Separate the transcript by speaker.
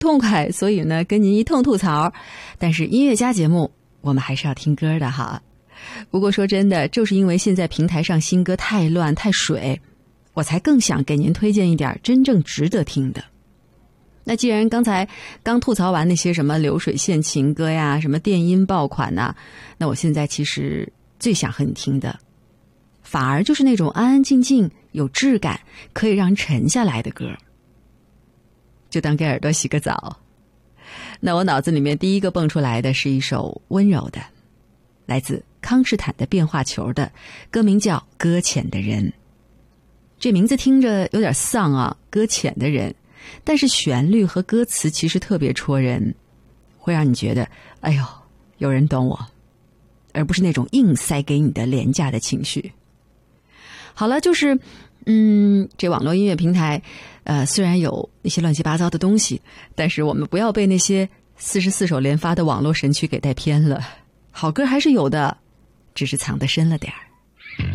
Speaker 1: 痛快，所以呢跟您一通吐槽。但是音乐家节目我们还是要听歌的哈。不过说真的，就是因为现在平台上新歌太乱太水，我才更想给您推荐一点真正值得听的。那既然刚才刚吐槽完那些什么流水线情歌呀，什么电音爆款呐，那我现在其实最想和你听的反而就是那种安安静静有质感可以让人沉下来的歌，就当给耳朵洗个澡。那我脑子里面第一个蹦出来的是一首温柔的，来自康士坦的变化球的，歌名叫《搁浅的人》。这名字听着有点丧啊，搁浅的人，但是旋律和歌词其实特别戳人，会让你觉得哎呦有人懂我，而不是那种硬塞给你的廉价的情绪。好了，就是这网络音乐平台虽然有那些乱七八糟的东西，但是我们不要被那些44首连发的网络神曲给带偏了，好歌还是有的，只是藏得深了点儿。